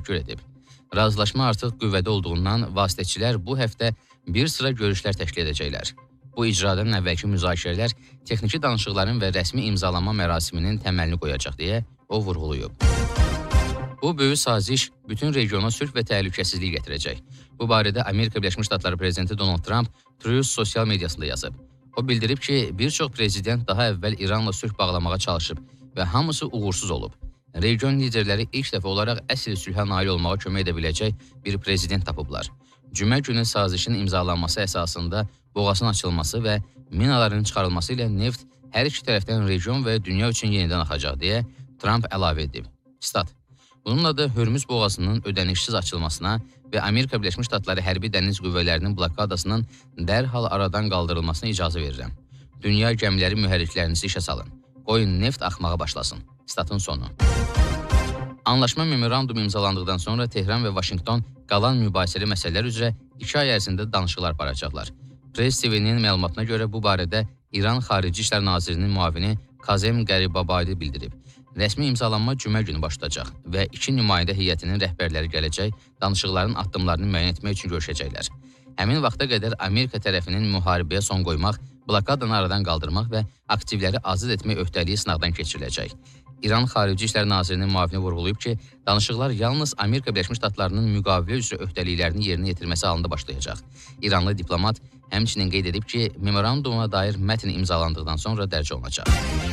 təşəkkür edib. Razılaşma artıq qüvvədə olduğundan vasitəçilər bu həftə bir sıra görüşlər təşkil edəcəklər. Bu icradan əvvəlki müzakirələr texniki danışıqların və rəsmi imzalanma mərasiminin təməlini qoyacaq deyə o vurğulayıb. Bu böyük saziş bütün regiona sülh və təhlükəsizlik gətirəcək. Bu barədə Amerika Birləşmiş Ştatları prezidenti Donald Trump Truth sosial mediasında yazıb. O bildirib ki, bir çox prezident daha əvvəl İranla sülh bağlamağa çalışıb və hamısı uğursuz olub. Region liderləri ilk dəfə olaraq əsl sülhə nail olmağa kömək edə biləcək bir prezident tapıblar. Cümə günü sazişin imzalanması əsasında boğazın açılması və minaların çıxarılması ilə neft hər iki tərəfdən region və dünya üçün yenidən axacaq deyə Trump əlavə edib. Stat: Bununla da Hörmüz boğazının ödənişsiz açılmasına və Amerika Birləşmiş Ştatları hərbi dəniz qüvvələrinin blokadasının dərhal aradan qaldırılmasına icazə verirəm. Dünya gəmiləri mühərriklərinizi işə salın. Qoyun neft axmağa başlasın. Statın sonu. Anlaşma memorandum imzalandıqdan sonra Tehran və Vaşinqton qalan mübahisəli məsələlər üzrə 2 ay ərzində danışıqlar aparacaqlar. Press TV-nin məlumatına görə bu barədə İran Xarici İşlər Nazirinin müavini Kazem Qaribabadi bildirib. Rəsmi imzalanma cümə günü başlayacaq və 2 nümayəndə heyətinin rəhbərləri gələcək, danışıqların addımlarını müəyyən etmək üçün görüşəcəklər. Həmin vaxta qədər Amerika tərəfinin müharibəyə son qoymaq, blokadanı aradan qaldırmaq və aktivləri azad etmək öhdəliyi sınaqdan keçiriləcək. İran Xarici İşlər Nazirinin müavini vurğulayıb ki, danışıqlar yalnız Amerika Birləşmiş Ştatlarının müqavilə üzrə öhdəliklərini yerinə yetirməsi halında başlayacaq. İranlı diplomat həmçinin qeyd edib ki, memoranduma dair mətn imzalandıqdan sonra dərc olunacaq.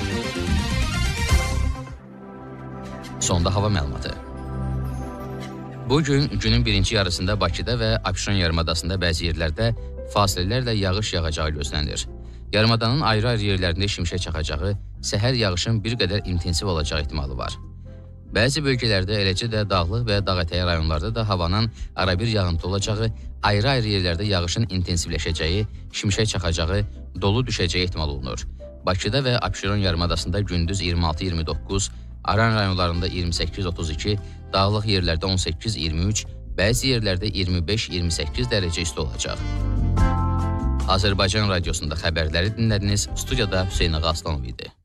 Sonda hava məlumatı. Bugün günün birinci yarısında Bakıda və Abşeron yarımadasında bəzi yerlərdə fasilələrlə yağış yağacağı gözlənilir. Yarımadanın ayrı-ayrı yerlərində şimşək çaxacağı, səhər yağışın bir qədər intensiv olacağı ehtimalı var. Bəzi bölgələrdə, eləcə də dağlıq və dağətəyi rayonlarda da havanın arabir yağıntı olacağı, ayrı-ayrı yerlərdə yağışın intensivləşəcəyi, şimşək çaxacağı, dolu düşəcəyi ehtimal olunur. Bakıda və Abşeron yarımadasında gündüz 26-29, Aran rayonlarında 28-32, dağlıq yerlərdə 18-23, bəzi yerlərdə 25-28 dərəcə isti olacaq. Azərbaycan Radiosunda xəbərləri dinlədiniz. Studiyada Hüseyn Ağa Aslanov idi.